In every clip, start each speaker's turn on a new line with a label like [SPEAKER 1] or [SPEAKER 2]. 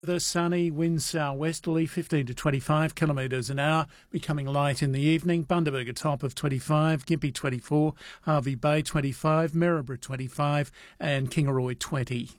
[SPEAKER 1] The sunny, winds southwesterly, 15 to 25 kilometres an hour, becoming light in the evening. Bundaberg a top of 25, Gympie 24, Hervey Bay 25, Maryborough 25 and Kingaroy 20.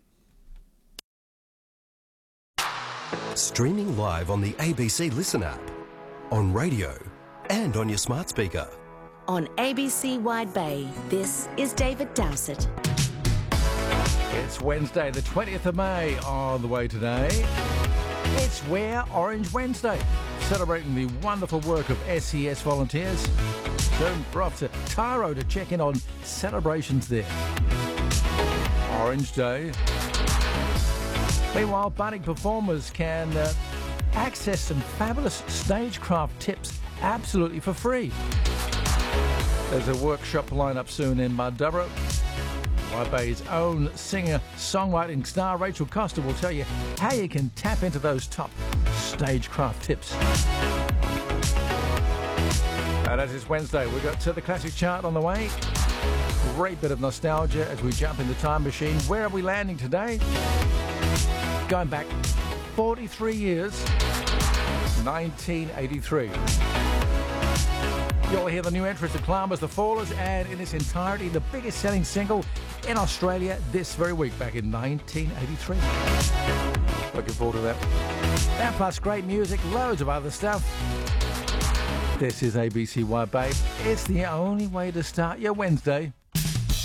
[SPEAKER 2] Streaming live on the ABC Listen app, on radio and on your smart speaker.
[SPEAKER 3] On ABC Wide Bay, this is David Dowsett.
[SPEAKER 4] It's Wednesday, the 20th of May on the way today. It's Wear Orange Wednesday, celebrating the wonderful work of SES volunteers. So we're off to Taro to check in on celebrations there. Orange Day. Meanwhile, budding performers can access some fabulous stagecraft tips absolutely for free. There's a workshop lined up soon in Marlborough. Wide Bay's own singer-songwriting star Rachel Costa will tell you how you can tap into those top stagecraft tips. And as it's Wednesday, we've got the classic chart on the way. Great bit of nostalgia as we jump in the time machine. Where are we landing today? Going back 43 years, 1983. You'll hear the new entrance of Clamor's The Fallers, and in its entirety, the biggest selling single in Australia this very week, back in 1983. Looking forward to that. And plus great music, loads of other stuff. This is ABC Wide Bay. It's the only way to start your Wednesday.